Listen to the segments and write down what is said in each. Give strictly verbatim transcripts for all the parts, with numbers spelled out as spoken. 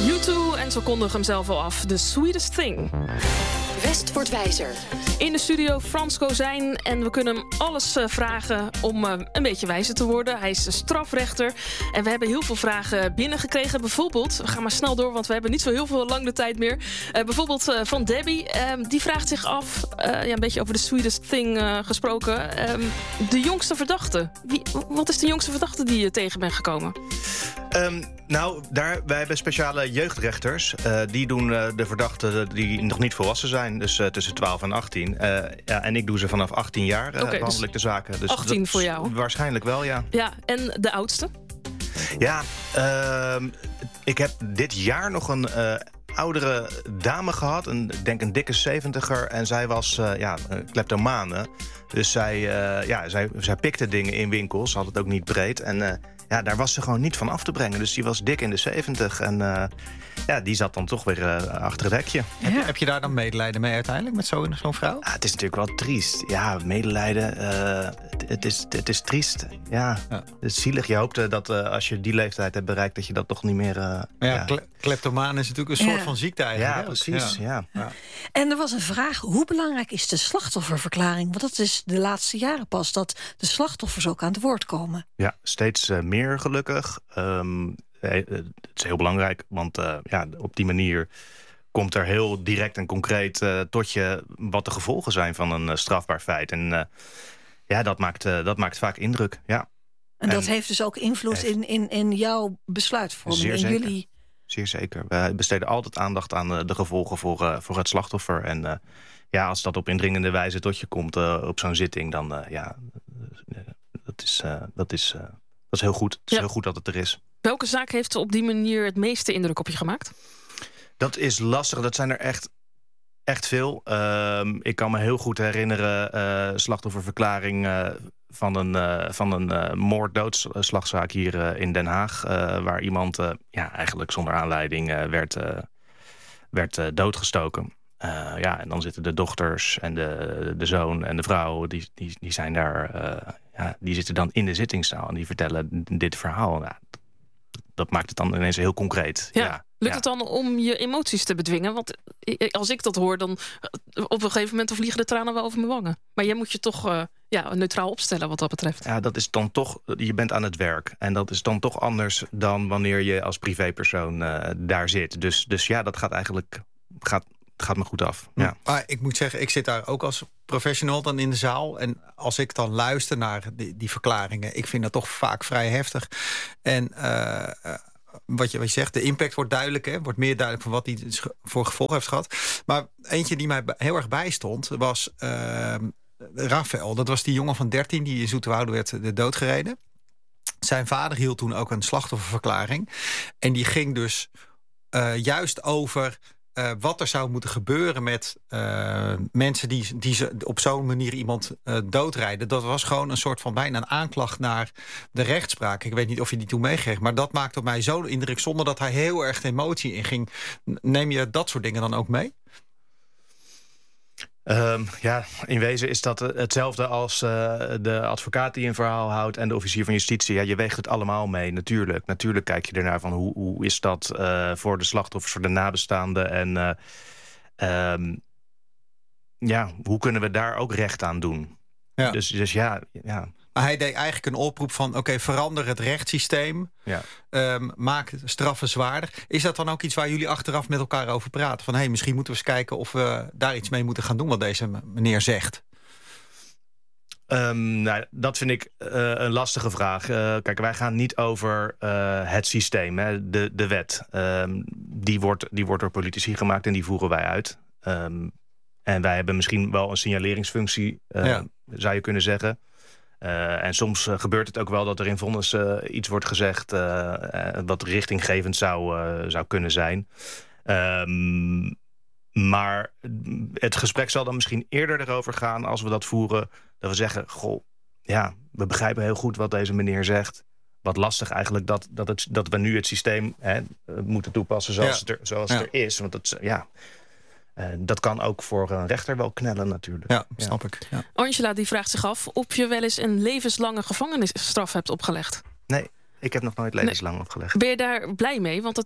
U twee, en ze kondigen hem zelf al af. The Sweetest Thing. West wordt wijzer. In de studio Frans Kozijn. En we kunnen hem alles uh, vragen om uh, een beetje wijzer te worden. Hij is strafrechter. En we hebben heel veel vragen binnengekregen. Bijvoorbeeld, we gaan maar snel door, want we hebben niet zo heel veel lang de tijd meer. Uh, bijvoorbeeld uh, van Debbie. Uh, die vraagt zich af, uh, ja, een beetje over The Sweetest Thing uh, gesproken. Uh, de jongste verdachte. Wie, wat is de jongste verdachte die je tegen bent gekomen? Um, nou, daar, wij hebben speciale jeugdrechters. Uh, die doen uh, de verdachten die nog niet volwassen zijn. Dus uh, tussen twaalf en achttien. Uh, ja, en ik doe ze vanaf achttien jaar, uh, okay, behandel dus ik de zaken. Dus achttien voor jou? Waarschijnlijk wel, ja. Ja, en de oudste? Ja, uh, ik heb dit jaar nog een uh, oudere dame gehad. Een, ik denk een dikke zeventiger. En zij was uh, ja, een kleptomane. Dus zij, uh, ja, zij, zij pikte dingen in winkels. Ze had het ook niet breed. En uh, ja, daar was ze gewoon niet van af te brengen. Dus die was dik in de zeventig. En uh, ja, die zat dan toch weer uh, achter het hekje. Ja. Heb, je, heb je daar dan medelijden mee uiteindelijk met zo'n zo'n vrouw? Ja, het is natuurlijk wel triest. Ja, medelijden. Uh, het, het, is, het is triest. Ja, ja. Het is zielig. Je hoopt uh, dat uh, als je die leeftijd hebt bereikt, dat je dat toch niet meer... Uh, ja, ja. Kle- kleptomaan is natuurlijk een soort ja. van ziekte eigenlijk. Ja, precies. Ja. Ja. Ja. En er was een vraag, hoe belangrijk is de slachtofferverklaring? Want dat is de laatste jaren pas, dat de slachtoffers ook aan het woord komen. Ja, steeds uh, meer gelukkig. Um, het is heel belangrijk, want uh, ja, op die manier komt er heel direct en concreet uh, tot je wat de gevolgen zijn van een uh, strafbaar feit. En uh, ja, dat maakt, uh, dat maakt vaak indruk, ja. En dat en heeft dus ook invloed heeft... in, in, in jouw besluitvorming, Zeer in zeker. jullie... Zeer zeker. We besteden altijd aandacht aan uh, de gevolgen voor, uh, voor het slachtoffer. En uh, ja, als dat op indringende wijze tot je komt uh, op zo'n zitting, dan uh, ja, uh, dat is, uh, dat is, uh, dat is heel goed. Het is ja. heel goed dat het er is. Welke zaak heeft op die manier het meeste indruk op je gemaakt? Dat is lastig. Dat zijn er echt, echt veel. Uh, ik kan me heel goed herinneren, uh, slachtofferverklaring uh, van een, uh, van een uh, moord-doodslagzaak hier uh, in Den Haag. Uh, waar iemand uh, ja, eigenlijk zonder aanleiding uh, werd, uh, werd uh, doodgestoken. Uh, ja, en dan zitten de dochters en de, de zoon en de vrouw, die, die, die zijn daar, uh, ja, die zitten dan in de zittingszaal en die vertellen dit verhaal. Nou, dat maakt het dan ineens heel concreet. Ja. Ja. Lukt ja. het dan om je emoties te bedwingen? Want als ik dat hoor, dan op een gegeven moment vliegen de tranen wel over mijn wangen. Maar jij moet je toch uh, ja, neutraal opstellen wat dat betreft. Ja, dat is dan toch, je bent aan het werk. En dat is dan toch anders dan wanneer je als privépersoon uh, daar zit. Dus, dus ja, dat gaat eigenlijk... Gaat, Het gaat me goed af. Ja. Maar ik moet zeggen, ik zit daar ook als professional dan in de zaal. En als ik dan luister naar die, die verklaringen, ik vind dat toch vaak vrij heftig. En uh, wat, je, wat je zegt, de impact wordt duidelijk, hè, wordt meer duidelijk van wat die voor gevolgen heeft gehad. Maar eentje die mij heel erg bijstond was uh, Rafael. Dat was die jongen van dertien die in Zoeterwoude werd doodgereden. Zijn vader hield toen ook een slachtofferverklaring. En die ging dus uh, juist over... Uh, wat er zou moeten gebeuren met uh, mensen die, die ze op zo'n manier iemand uh, doodrijden. Dat was gewoon een soort van bijna een aanklacht naar de rechtspraak. Ik weet niet of je die toen meekreeg, maar dat maakte op mij zo'n indruk zonder dat hij heel erg de emotie inging. Neem je dat soort dingen dan ook mee? Um, ja, in wezen is dat hetzelfde als uh, de advocaat die een verhaal houdt en de officier van justitie. Ja, je weegt het allemaal mee, natuurlijk. Natuurlijk kijk je ernaar van hoe, hoe is dat uh, voor de slachtoffers, voor de nabestaanden. En uh, um, ja, hoe kunnen we daar ook recht aan doen? Ja. Dus, dus ja, ja. Maar hij deed eigenlijk een oproep van... oké, okay, verander het rechtssysteem. Ja. Um, maak straffen zwaarder. Is dat dan ook iets waar jullie achteraf met elkaar over praten? Van, hé, hey, misschien moeten we eens kijken of we daar iets mee moeten gaan doen... wat deze meneer zegt. Um, nou, dat vind ik uh, een lastige vraag. Uh, kijk, wij gaan niet over uh, het systeem, hè, de, de wet. Um, die, wordt, die wordt door politici gemaakt en die voeren wij uit. Um, en wij hebben misschien wel een signaleringsfunctie, uh, ja. zou je kunnen zeggen... Uh, en soms uh, gebeurt het ook wel dat er in vonnis uh, iets wordt gezegd... Uh, uh, wat richtinggevend zou, uh, zou kunnen zijn. Um, maar het gesprek zal dan misschien eerder erover gaan... als we dat voeren, dat we zeggen... goh, ja, we begrijpen heel goed wat deze meneer zegt. Wat lastig eigenlijk dat, dat, het, dat we nu het systeem hè, moeten toepassen zoals, ja. het, er, zoals ja. het er is. Want dat, ja... Uh, dat kan ook voor een rechter wel knellen natuurlijk. Ja, snap ja. ik. Ja. Angela die vraagt zich af of je wel eens een levenslange gevangenisstraf hebt opgelegd. Nee, ik heb nog nooit levenslang nee. opgelegd. Ben je daar blij mee? Want het,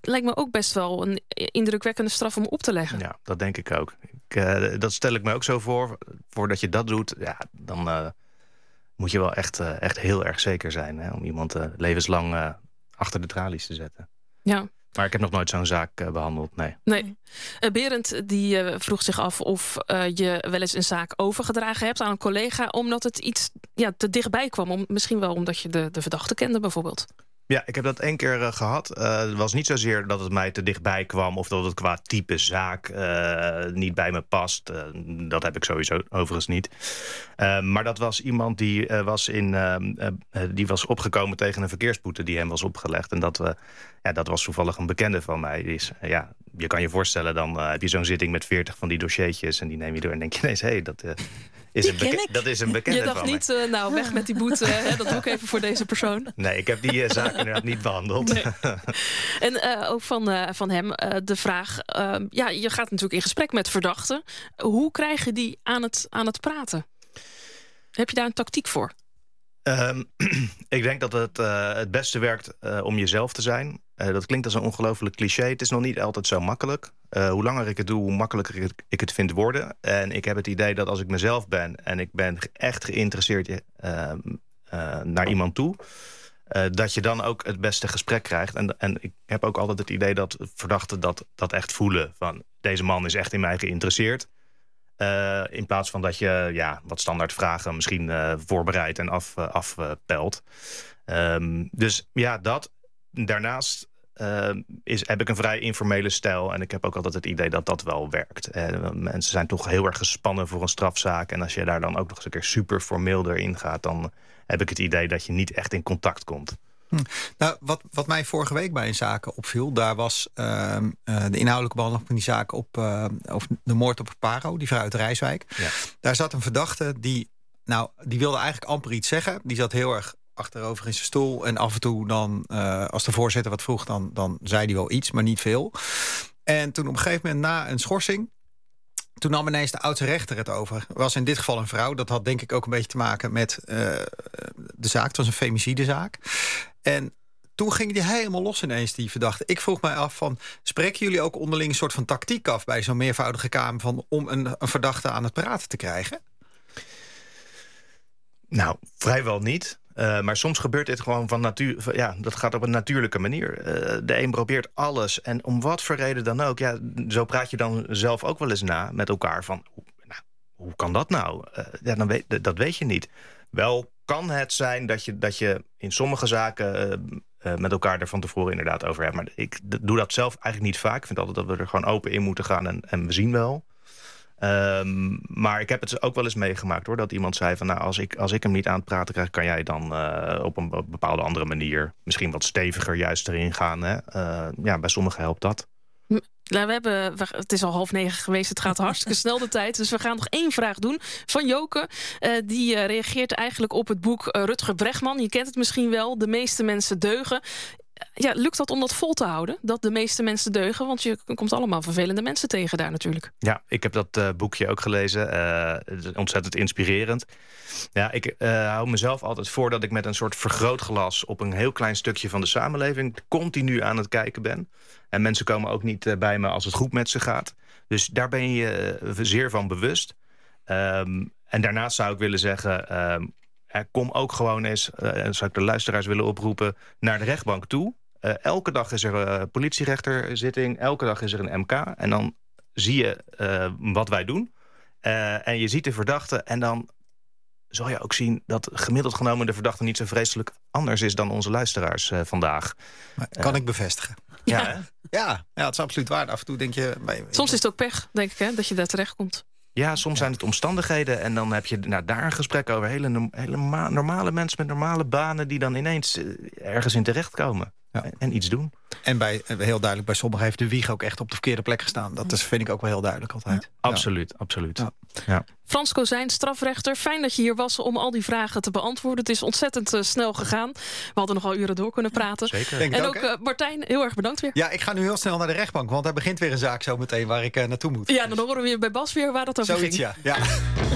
lijkt me ook best wel een indrukwekkende straf om op te leggen. Ja, dat denk ik ook. Ik, uh, dat stel ik me ook zo voor. Voordat je dat doet, ja, dan uh, moet je wel echt, uh, echt heel erg zeker zijn. Hè, om iemand uh, levenslang uh, achter de tralies te zetten. Ja. Maar ik heb nog nooit zo'n zaak uh, behandeld, nee. Nee. Uh, Berend die uh, vroeg zich af of uh, je wel eens een zaak overgedragen hebt aan een collega, omdat het iets ja, te dichtbij kwam. Om, misschien wel omdat je de, de verdachte kende bijvoorbeeld. Ja, ik heb dat één keer uh, gehad. Uh, het was niet zozeer dat het mij te dichtbij kwam of dat het qua type zaak uh, niet bij me past. Uh, dat heb ik sowieso overigens niet. Uh, maar dat was iemand die, uh, was in, uh, uh, die was opgekomen tegen een verkeersboete die hem was opgelegd. En dat, uh, ja, dat was toevallig een bekende van mij. Die is, uh, ja, je kan je voorstellen, dan uh, heb je zo'n zitting met veertig van die dossiertjes en die neem je door en denk je ineens, hé, hey, dat... Uh, Is een beke- dat is een bekende Je dacht van niet, uh, nou, weg met die boete. Hè, dat doe ik even voor deze persoon. Nee, ik heb die uh, zaak inderdaad niet behandeld. Nee. En uh, ook van, uh, van hem uh, de vraag... Uh, ja, je gaat natuurlijk in gesprek met verdachten. Hoe krijg je die aan het, aan het praten? Heb je daar een tactiek voor? Um, ik denk dat het uh, het beste werkt uh, om jezelf te zijn. Uh, dat klinkt als een ongelooflijk cliché. Het is nog niet altijd zo makkelijk. Uh, hoe langer ik het doe, hoe makkelijker ik het, ik het vind worden. En ik heb het idee dat als ik mezelf ben en ik ben echt geïnteresseerd uh, uh, naar iemand toe, Uh, dat je dan ook het beste gesprek krijgt. En, en ik heb ook altijd het idee dat verdachten dat, dat echt voelen. Van deze man is echt in mij geïnteresseerd. Uh, in plaats van dat je ja, wat standaard vragen misschien uh, voorbereidt en afpelt. Af, uh, pelt. um, dus ja, dat. Daarnaast uh, is, heb ik een vrij informele stijl. En ik heb ook altijd het idee dat dat wel werkt. Uh, mensen zijn toch heel erg gespannen voor een strafzaak. En als je daar dan ook nog eens een keer super formeel erin gaat, dan heb ik het idee dat je niet echt in contact komt. Hm. Nou, wat, wat mij vorige week bij een zaken opviel, daar was uh, uh, de inhoudelijke behandeling van die zaak op, uh, over de moord op Paro, die vrouw uit Rijswijk. Ja. Daar zat een verdachte die, nou, die wilde eigenlijk amper iets zeggen. Die zat heel erg achterover in zijn stoel en af en toe dan, uh, als de voorzitter wat vroeg, dan, dan zei hij wel iets, maar niet veel. En toen op een gegeven moment na een schorsing, toen nam ineens de oudste rechter het over. Was in dit geval een vrouw. Dat had denk ik ook een beetje te maken met uh, de zaak. Het was een femicidezaak. En toen ging die helemaal los ineens, die verdachte. Ik vroeg mij af van, spreken jullie ook onderling een soort van tactiek af bij zo'n meervoudige kamer van, om een, een verdachte aan het praten te krijgen? Nou, vrijwel niet. Uh, maar soms gebeurt dit gewoon van natuur. Ja, dat gaat op een natuurlijke manier. Uh, de een probeert alles. En om wat voor reden dan ook. Ja, zo praat je dan zelf ook wel eens na met elkaar van, nou, hoe kan dat nou? Uh, ja, dan weet, dat weet je niet. Wel kan het zijn dat je, dat je in sommige zaken uh, uh, met elkaar er van tevoren inderdaad over hebt. Maar ik doe dat zelf eigenlijk niet vaak. Ik vind altijd dat we er gewoon open in moeten gaan en, en we zien wel. Um, maar ik heb het ook wel eens meegemaakt, hoor. Dat iemand zei van, nou, als ik, als ik hem niet aan het praten krijg, kan jij dan uh, op een bepaalde andere manier misschien wat steviger juist erin gaan. Hè? Uh, ja, bij sommigen helpt dat. Nou, we hebben, het is al half negen geweest. Het gaat hartstikke snel de tijd. Dus we gaan nog één vraag doen van Joke. Uh, die uh, reageert eigenlijk op het boek uh, Rutger Bregman. Je kent het misschien wel. De meeste mensen deugen. Ja, lukt dat om dat vol te houden? Dat de meeste mensen deugen? Want je komt allemaal vervelende mensen tegen daar natuurlijk. Ja, ik heb dat uh, boekje ook gelezen. Uh, het is ontzettend inspirerend. Ja, ik uh, hou mezelf altijd voor dat ik met een soort vergrootglas op een heel klein stukje van de samenleving continu aan het kijken ben. En mensen komen ook niet uh, bij me als het goed met ze gaat. Dus daar ben je uh, zeer van bewust. Um, en daarnaast zou ik willen zeggen, Um, Uh, kom ook gewoon eens, uh, zou ik de luisteraars willen oproepen, naar de rechtbank toe. Uh, elke dag is er een uh, politierechterzitting, elke dag is er een M K. En dan zie je uh, wat wij doen. Uh, en je ziet de verdachte en dan zal je ook zien dat gemiddeld genomen de verdachte niet zo vreselijk anders is dan onze luisteraars uh, vandaag. Maar kan uh, ik bevestigen. Ja, ja. Ja, ja, het is absoluut waar. Af en toe denk je, soms is het ook pech, denk ik, hè, dat je daar terecht komt. Ja, soms ja. zijn het omstandigheden en dan heb je nou, daar een gesprek over hele, hele normale mensen met normale banen die dan ineens uh, ergens in terechtkomen ja. en, en iets doen. En bij, heel duidelijk, bij sommigen heeft de wieg ook echt op de verkeerde plek gestaan. Dat is, vind ik ook wel heel duidelijk altijd. Ja. Absoluut, ja. absoluut. Ja. Ja. Frans Kozijn, strafrechter. Fijn dat je hier was om al die vragen te beantwoorden. Het is ontzettend uh, snel gegaan. We hadden nog wel uren door kunnen praten. Zeker. En ook, ook uh, Martijn, heel erg bedankt weer. Ja, ik ga nu heel snel naar de rechtbank, want daar begint weer een zaak zo meteen waar ik uh, naartoe moet. Ja, dan horen we weer bij Bas weer waar dat over Zoiets, ging. Ja. ja.